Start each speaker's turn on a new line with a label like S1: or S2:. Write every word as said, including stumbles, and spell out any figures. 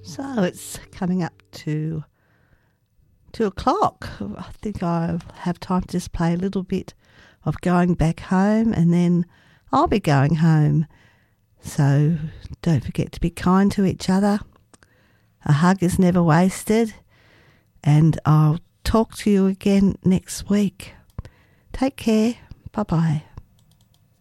S1: So it's coming up to two o'clock. I think I have time to just play a little bit of Going Back Home, and then I'll be going home. So don't forget to be kind to each other. A hug is never wasted, and I'll talk to you again next week. Take care. Bye-bye.